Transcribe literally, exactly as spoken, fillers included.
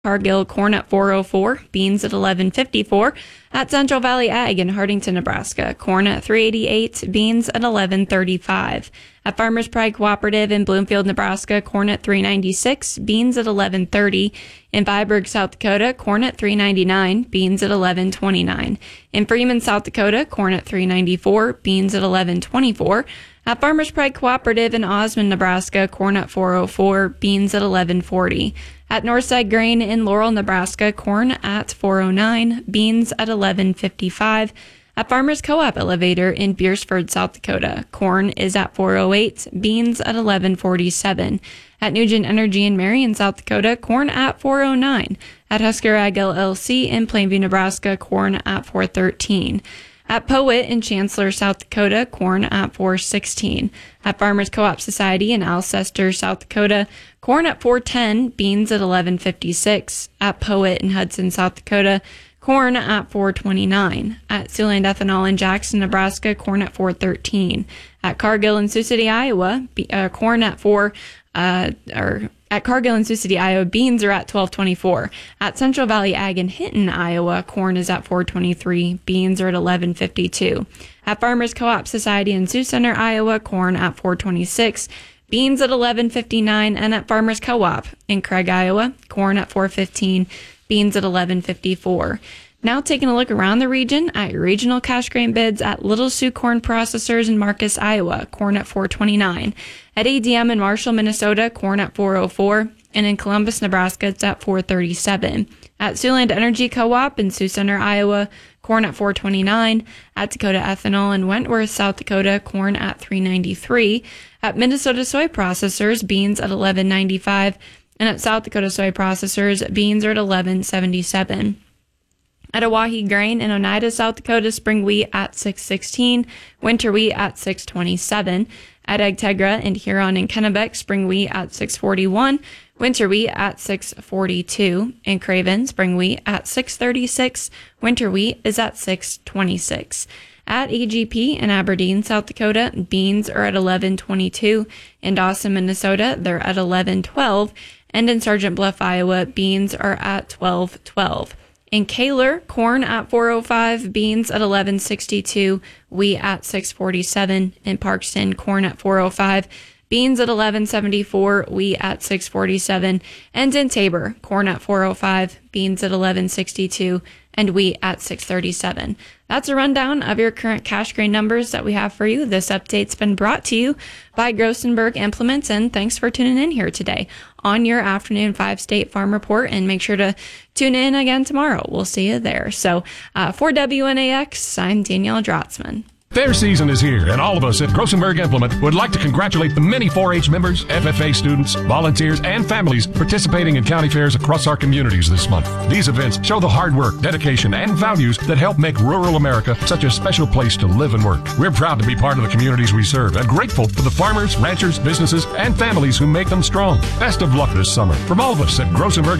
Cargill, corn at four oh four, beans at eleven fifty-four. At Central Valley Ag in Hardington, Nebraska, corn at three eighty-eight, beans at eleven thirty-five. At Farmers Pride Cooperative in Bloomfield, Nebraska, corn at three ninety-six, beans at eleven thirty. In Viborg, South Dakota, corn at three ninety-nine, beans at eleven twenty-nine. In Freeman, South Dakota, corn at three ninety-four, beans at eleven twenty-four. At Farmers Pride Cooperative in Osmond, Nebraska, corn at four oh four, beans at eleven forty. At Northside Grain in Laurel, Nebraska, corn at four oh nine, beans at eleven fifty-five. At Farmers Co-op Elevator in Beersford, South Dakota, corn is at four oh eight, beans at eleven forty-seven. At Nugent Energy in Marion, South Dakota, corn at four oh nine. At Husker Ag L L C in Plainview, Nebraska, corn at four thirteen. At Powhit in Chancellor, South Dakota, corn at four sixteen. At Farmers Co-op Society in Alcester, South Dakota, corn at four ten, beans at eleven fifty-six. At Powhit in Hudson, South Dakota, corn at four twenty-nine. At Siouxland Ethanol in Jackson, Nebraska, corn at four thirteen. At Cargill in Sioux City, Iowa, be, uh, corn at four, uh, or at Cargill in Sioux City, Iowa, beans are at twelve twenty-four. At Central Valley Ag in Hinton, Iowa, corn is at four twenty-three. Beans are at eleven fifty-two. At Farmers Co-op Society in Sioux Center, Iowa, corn at four twenty-six. Beans at eleven fifty-nine. And at Farmers Co-op in Craig, Iowa, corn at four fifteen. Beans at eleven fifty-four. Now taking a look around the region at your regional cash grain bids at Little Sioux Corn Processors in Marcus, Iowa, corn at four twenty-nine. At A D M in Marshall, Minnesota, corn at four oh four. And in Columbus, Nebraska, it's at four thirty-seven. At Siouxland Energy Co-op in Sioux Center, Iowa, corn at four twenty-nine. At Dakota Ethanol in Wentworth, South Dakota, corn at three ninety-three. At Minnesota Soy Processors, beans at eleven ninety-five. And at South Dakota Soy Processors, beans are at eleven seventy-seven. At Oahe Grain in Oneida, South Dakota, spring wheat at six sixteen, winter wheat at six twenty-seven. At Agtegra in Huron and Kennebec, spring wheat at six forty-one, winter wheat at six forty-two. In Craven, spring wheat at six thirty-six, winter wheat is at six twenty-six. At A G P in Aberdeen, South Dakota, beans are at eleven twenty-two. In Dawson, Minnesota, they're at eleven twelve. And in Sergeant Bluff, Iowa, beans are at twelve twelve. In Kaler, corn at four oh five, beans at eleven sixty-two, wheat at six forty-seven. In Parkston, corn at four oh five, beans at eleven seventy-four, wheat at six forty-seven. And in Tabor, corn at four oh five, beans at eleven sixty-two, and wheat at six thirty-seven. That's a rundown of your current cash grain numbers that we have for you. This update's been brought to you by Grossenberg Implements, and thanks for tuning in here today on your afternoon five State Farm Report, and make sure to tune in again tomorrow. We'll see you there. So uh, for W N A X, I'm Danielle Drotzman. Fair season is here, and all of us at Grossenberg Implement would like to congratulate the many four H members, F F A students, volunteers, and families participating in county fairs across our communities this month. These events show the hard work, dedication, and values that help make rural America such a special place to live and work. We're proud to be part of the communities we serve and grateful for the farmers, ranchers, businesses, and families who make them strong. Best of luck this summer from all of us at Grossenberg